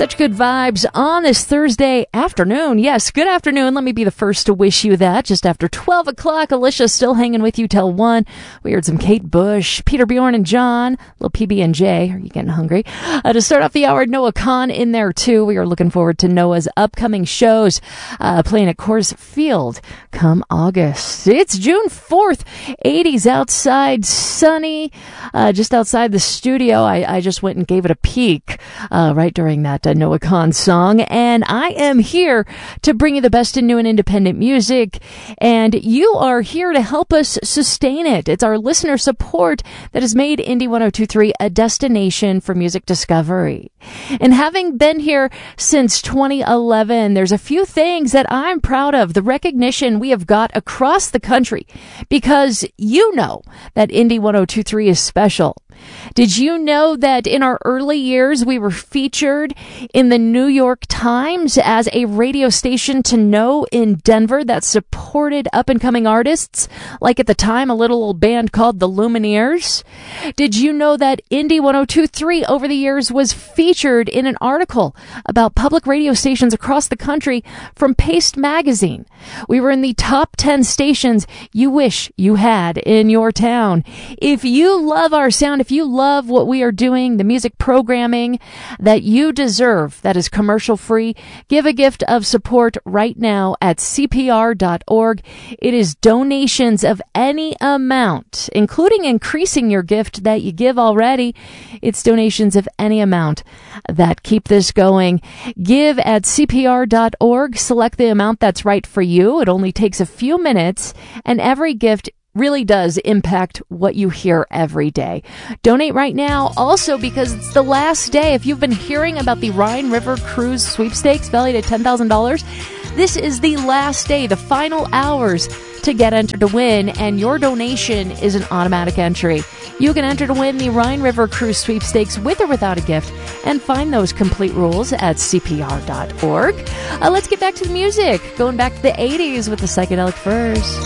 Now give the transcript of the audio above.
Such good vibes on this Thursday afternoon. Yes, good afternoon. Let me be the first to wish you that. Just after 12 o'clock, Alicia still hanging with you till 1. We heard some Kate Bush, Peter Bjorn and John, little PB&J. Are you getting hungry? To start off the hour, Noah Kahn in there too. We are looking forward to Noah's upcoming shows playing at Coors Field come August. It's June 4th, 80s outside, sunny, just outside the studio. I just went and gave it a peek right during that Noah Kahn song, and I am here to bring you the best in new and independent music, and you are here to help us sustain it. It's our listener support that has made Indie 102.3 a destination for music discovery. And having been here since 2011, there's a few things that I'm proud of, the recognition we have got across the country, because you know that Indie 102.3 is special. Did you know that in our early years, we were featured in the New York Times as a radio station to know in Denver that supported up-and-coming artists, like at the time a little old band called the Lumineers? Did you know that Indie 102.3 over the years was featured in an article about public radio stations across the country from Paste Magazine? We were in the top 10 stations you wish you had in your town. If you love our sound, if you love what we are doing, the music programming that you deserve, that is commercial free, give a gift of support right now at CPR.org. It is donations of any amount, including increasing your gift that you give already. It's donations of any amount that keep this going. Give at CPR.org. Select the amount that's right for you. It only takes a few minutes, and every gift really does impact what you hear every day. Donate right now also because it's the last day. If you've been hearing about the Rhine River Cruise sweepstakes valued at $10,000, this is the last day, the final hours to get entered to win, and your donation is an automatic entry. You can enter to win the Rhine River Cruise sweepstakes with or without a gift, and find those complete rules at CPR.org. Let's get back to the music, going back to the 80s with the Psychedelic Furs.